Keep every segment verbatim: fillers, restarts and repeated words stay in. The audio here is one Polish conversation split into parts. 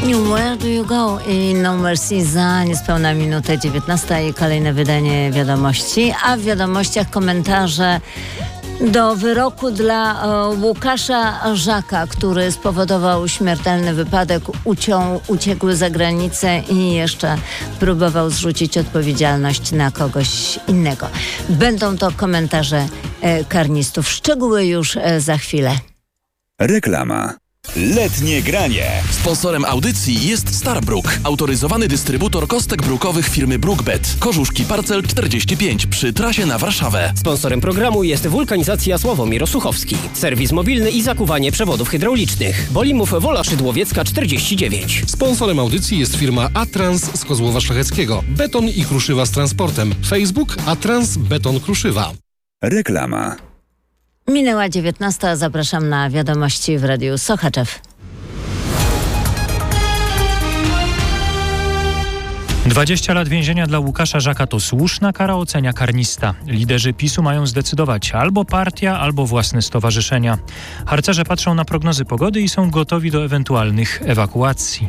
Where do you go? I No Mercy za niespełna minutę dziewiętnasta i kolejne wydanie wiadomości, a w wiadomościach komentarze do wyroku dla e, Łukasza Żaka, który spowodował śmiertelny wypadek, uciął, uciekł za granicę i jeszcze próbował zrzucić odpowiedzialność na kogoś innego. Będą to komentarze e, karnistów. Szczegóły już e, za chwilę. Reklama. Letnie granie. Sponsorem audycji jest Starbrook, autoryzowany dystrybutor kostek brukowych firmy Brookbet. Korzuszki Parcel czterdzieści pięć przy trasie na Warszawę. Sponsorem programu jest Wulkanizacja Sławomir Osuchowski. Serwis mobilny i zakuwanie przewodów hydraulicznych. Bolimów Wola Szydłowiecka czterdzieści dziewięć. Sponsorem audycji jest firma Atrans z Kozłowa Szlacheckiego. Beton i kruszywa z transportem. Facebook Atrans Beton Kruszywa. Reklama. Minęła dziewiętnasta. Zapraszam na wiadomości w Radiu Sochaczew. dwadzieścia lat więzienia dla Łukasza Żaka to słuszna kara, ocenia karnista. Liderzy PiSu mają zdecydować albo partia, albo własne stowarzyszenia. Harcerze patrzą na prognozy pogody i są gotowi do ewentualnych ewakuacji.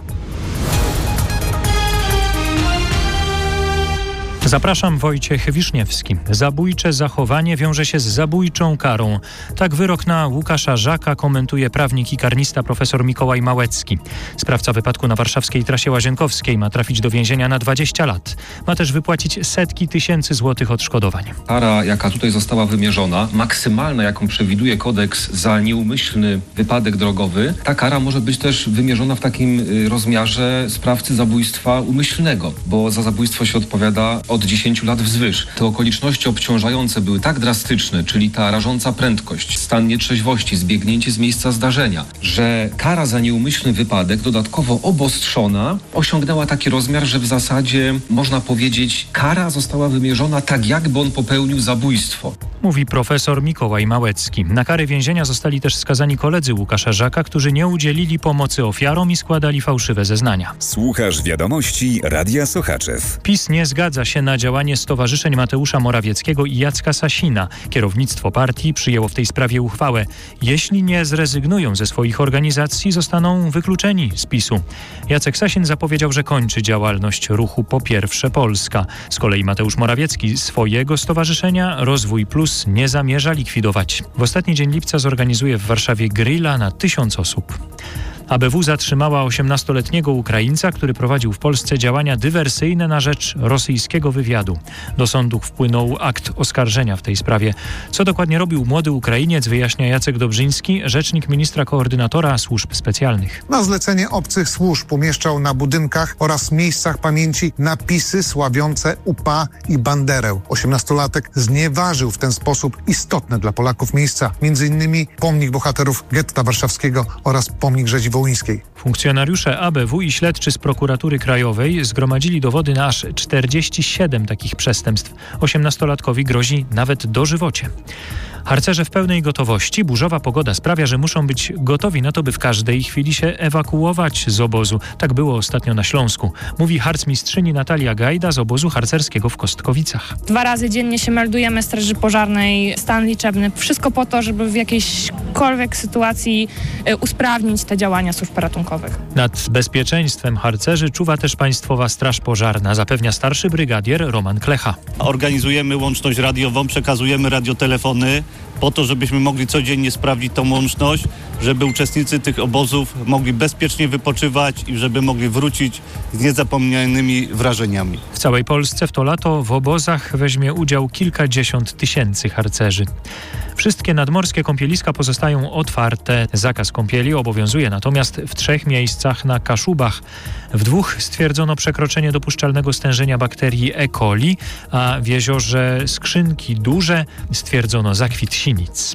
Zapraszam, Wojciech Wiszniewski. Zabójcze zachowanie wiąże się z zabójczą karą. Tak wyrok na Łukasza Żaka komentuje prawnik i karnista profesor Mikołaj Małecki. Sprawca wypadku na warszawskiej trasie Łazienkowskiej ma trafić do więzienia na dwadzieścia lat. Ma też wypłacić setki tysięcy złotych odszkodowań. Kara, jaka tutaj została wymierzona, maksymalna, jaką przewiduje kodeks za nieumyślny wypadek drogowy, ta kara może być też wymierzona w takim rozmiarze sprawcy zabójstwa umyślnego, bo za zabójstwo się odpowiada od dziesięciu lat wzwyż. Te okoliczności obciążające były tak drastyczne, czyli ta rażąca prędkość, stan nietrzeźwości, zbiegnięcie z miejsca zdarzenia, że kara za nieumyślny wypadek, dodatkowo obostrzona, osiągnęła taki rozmiar, że w zasadzie można powiedzieć, kara została wymierzona tak, jakby on popełnił zabójstwo. Mówi profesor Mikołaj Małecki. Na kary więzienia zostali też skazani koledzy Łukasza Żaka, którzy nie udzielili pomocy ofiarom i składali fałszywe zeznania. Słuchasz wiadomości Radia Sochaczew. PiS nie zgadza się na działanie stowarzyszeń Mateusza Morawieckiego i Jacka Sasina. Kierownictwo partii przyjęło w tej sprawie uchwałę. Jeśli nie zrezygnują ze swoich organizacji, zostaną wykluczeni z PiSu. Jacek Sasin zapowiedział, że kończy działalność ruchu Po Pierwsze Polska. Z kolei Mateusz Morawiecki swojego stowarzyszenia Rozwój Plus nie zamierza likwidować. W ostatni dzień lipca zorganizuje w Warszawie grilla na tysiąc osób. A B W zatrzymała osiemnastoletniego Ukraińca, który prowadził w Polsce działania dywersyjne na rzecz rosyjskiego wywiadu. Do sądu wpłynął akt oskarżenia w tej sprawie. Co dokładnie robił młody Ukrainiec, wyjaśnia Jacek Dobrzyński, rzecznik ministra koordynatora służb specjalnych. Na zlecenie obcych służb umieszczał na budynkach oraz miejscach pamięci napisy sławiące U P A i Banderę. Osiemnastolatek znieważył w ten sposób istotne dla Polaków miejsca, między innymi pomnik bohaterów getta warszawskiego oraz pomnik rzezi wołyńskiej. Funkcjonariusze A B W i śledczy z prokuratury krajowej zgromadzili dowody na aż czterdzieści siedem takich przestępstw. Osiemnastolatkowi grozi nawet dożywocie. Harcerze w pełnej gotowości. Burzowa pogoda sprawia, że muszą być gotowi na to, by w każdej chwili się ewakuować z obozu. Tak było ostatnio na Śląsku. Mówi harcmistrzyni Natalia Gajda z obozu harcerskiego w Kostkowicach. Dwa razy dziennie się meldujemy Straży Pożarnej, stan liczebny. Wszystko po to, żeby w jakiejśkolwiek sytuacji usprawnić te działania służb ratunkowych. Nad bezpieczeństwem harcerzy czuwa też Państwowa Straż Pożarna, zapewnia starszy brygadier Roman Klecha. Organizujemy łączność radiową, przekazujemy radiotelefony po to, żebyśmy mogli codziennie sprawdzić tą łączność, żeby uczestnicy tych obozów mogli bezpiecznie wypoczywać i żeby mogli wrócić z niezapomnianymi wrażeniami. W całej Polsce w to lato w obozach weźmie udział kilkadziesiąt tysięcy harcerzy. Wszystkie nadmorskie kąpieliska pozostają otwarte. Zakaz kąpieli obowiązuje natomiast w trzech miejscach na Kaszubach. W dwóch stwierdzono przekroczenie dopuszczalnego stężenia bakterii E. coli, a w jeziorze Skrzynki Duże stwierdzono zakwit sinic.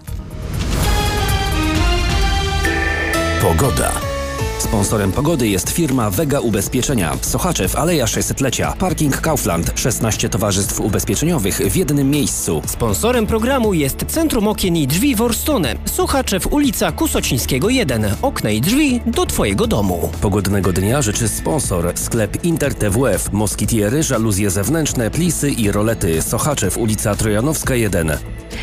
Pogoda. Sponsorem pogody jest firma Vega Ubezpieczenia. Sochaczew, Aleja sześćsetlecia. Parking Kaufland. szesnaście towarzystw ubezpieczeniowych w jednym miejscu. Sponsorem programu jest Centrum Okien i Drzwi Worstone. Sochaczew, ulica Kusocińskiego jeden. Okna i drzwi do Twojego domu. Pogodnego dnia życzy sponsor. Sklep Inter T W F. Moskitiery, żaluzje zewnętrzne, plisy i rolety. Sochaczew, ulica Trojanowska jeden.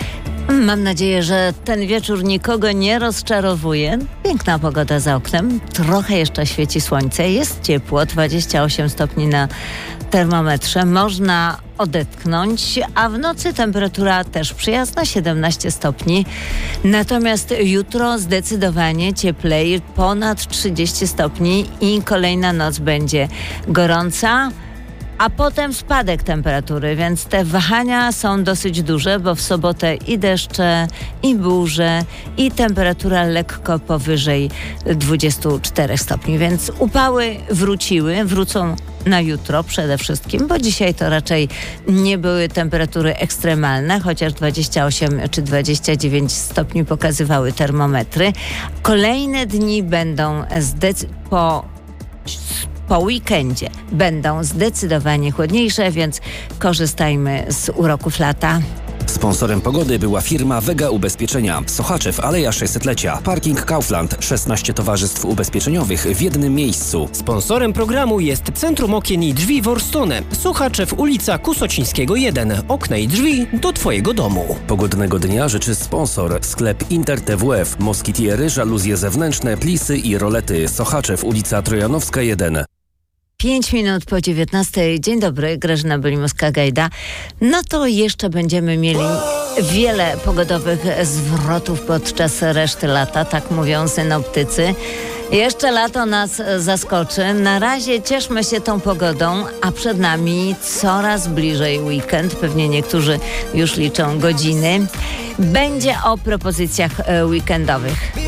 Mam nadzieję, że ten wieczór nikogo nie rozczarowuje. Piękna pogoda za oknem. Trochę jeszcze świeci słońce. Jest ciepło, dwadzieścia osiem stopni na termometrze. Można odetchnąć, a w nocy temperatura też przyjazna, siedemnaście stopni. Natomiast jutro zdecydowanie cieplej, ponad trzydzieści stopni i kolejna noc będzie gorąca. A potem spadek temperatury, więc te wahania są dosyć duże, bo w sobotę i deszcze, i burze, i temperatura lekko powyżej dwudziestu czterech stopni, więc upały wróciły, wrócą na jutro przede wszystkim, bo dzisiaj to raczej nie były temperatury ekstremalne, chociaż dwadzieścia osiem czy dwadzieścia dziewięć stopni pokazywały termometry. Kolejne dni będą zdecy- po Po weekendzie będą zdecydowanie chłodniejsze, więc korzystajmy z uroków lata. Sponsorem pogody była firma Vega Ubezpieczenia. Sochaczew, Aleja sześćsetlecia. Parking Kaufland. szesnaście towarzystw ubezpieczeniowych w jednym miejscu. Sponsorem programu jest Centrum Okien i Drzwi Worstone. Sochaczew, ulica Kusocińskiego jeden. Okna i drzwi do Twojego domu. Pogodnego dnia życzy sponsor. Sklep Inter T W F. Moskitiery, żaluzje zewnętrzne, plisy i rolety. Sochaczew, ulica Trojanowska jeden. Pięć minut po dziewiętnastej. Dzień dobry, Grażyna Bylimowska-Gajda. No to jeszcze będziemy mieli wiele pogodowych zwrotów podczas reszty lata, tak mówią synoptycy. Jeszcze lato nas zaskoczy. Na razie cieszmy się tą pogodą, a przed nami coraz bliżej weekend. Pewnie niektórzy już liczą godziny. Będzie o propozycjach weekendowych.